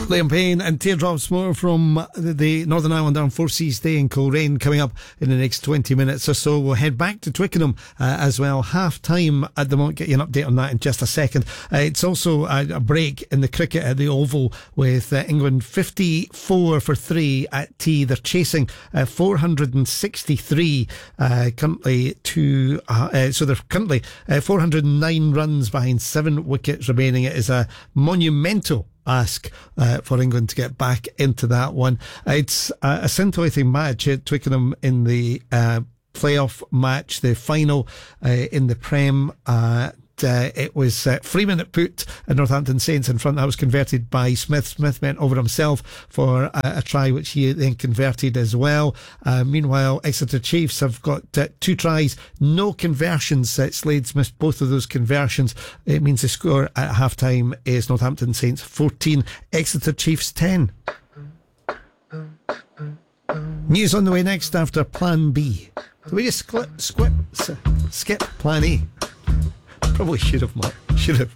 Liam Payne and Teardrops more from the Northern Ireland Armed Forces Day in Coleraine coming up in the next 20 minutes or so. We'll head back to Twickenham as well. Half time at the moment. Get you an update on that in just a second. It's also a break in the cricket at the Oval with England 54 for 3 at tea. They're chasing 463 currently to so they're currently 409 runs behind 7 wickets remaining. It is a monumental ask for England to get back into that one. It's a scintillating match at Twickenham in the playoff match, the final in the Prem. It was Freeman that put Northampton Saints in front. That was converted by Smith. Smith went over himself for a try which he then converted as well. Meanwhile, Exeter Chiefs have got 2 tries, no conversions. Slade's missed both of those conversions. It means the score at half time is Northampton Saints 14, Exeter Chiefs 10. News on the way next after Plan B. Do we just skip Plan A? Probably should have, Mark. Should have.